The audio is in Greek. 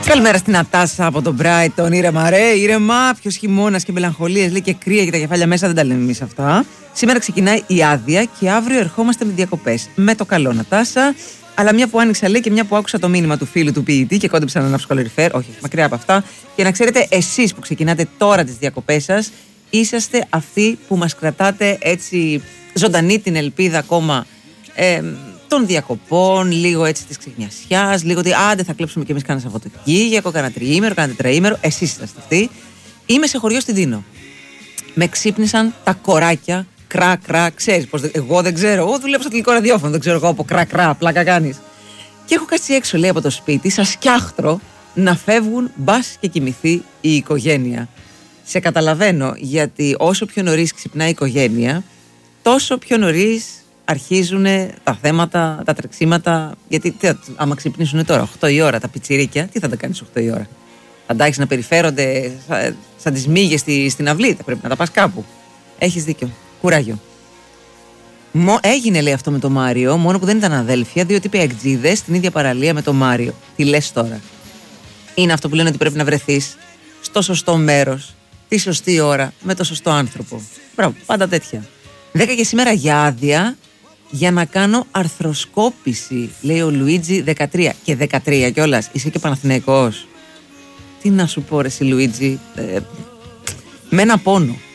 Καλημέρα στην Ατάσα από τον Brighton. Ήρεμα, ρε, ήρεμα. Ποιος χειμώνας και μελαγχολίες, λέει, και κρύα και τα κεφάλια μέσα, δεν τα λέμε εμείς αυτά. Σήμερα ξεκινάει η άδεια και αύριο ερχόμαστε με διακοπές. Με το καλό, Νατάσα. Αλλά μια που άνοιξα, λέει, και μια που άκουσα το μήνυμα του φίλου του ποιητή και κόντεψα να ανάψω καλοριφέρ. Όχι, μακριά από αυτά. Και να ξέρετε, εσείς που ξεκινάτε τώρα τις διακοπές σας, είσαστε αυτοί που μας κρατάτε έτσι ζωντανή την ελπίδα ακόμα. Των διακοπών, λίγο έτσι της ξεχνιασιάς, λίγο ότι άντε θα κλέψουμε κι εμείς κάνα Σαββατοκύριακο, κάνα τριήμερο, κάνα τετραήμερο. Εσείς είσαστε αυτοί. Είμαι σε χωριό στην Τίνο. Με ξύπνησαν τα κοράκια, κρά-κρά. Ξέρεις πως εγώ δεν ξέρω. Εγώ δουλεύω στο τηλεοπτικό ραδιόφωνο, δεν ξέρω εγώ από κρά-κρά, πλάκα κάνεις. Και έχω κάτσει έξω, λέει, από το σπίτι, σαν σκιάχτρο, να φεύγουν μπας και κοιμηθεί η οικογένεια. Σε καταλαβαίνω, γιατί όσο πιο νωρίς ξυπνάει η οικογένεια, τόσο πιο νωρίς αρχίζουν τα θέματα, τα τρεξίματα. Γιατί άμα ξυπνήσουν τώρα 8 η ώρα τα πιτσιρίκια, τι θα τα κάνεις 8 η ώρα? Θα τα έχεις να περιφέρονται σαν τις μύγες στην αυλή? Θα πρέπει να τα πας κάπου. Έχεις δίκιο. Κουράγιο. Έγινε, λέει, αυτό με το Μάριο, μόνο που δεν ήταν αδέλφια, δύο τύποι εκτζίδες στην ίδια παραλία με το Μάριο. Τι λες τώρα? Είναι αυτό που λένε ότι πρέπει να βρεθείς στο σωστό μέρος, τη σωστή ώρα, με το σωστό άνθρωπο. Μπράβο, πάντα τέτοια. 10 και σήμερα για άδεια για να κάνω αρθροσκόπηση, λέει ο Λουίτζι 13. Και 13 κιόλας. Είσαι και Παναθηναϊκός. Τι να σου πω, ρε εσύ, Λουίτζι. Με ένα πόνο.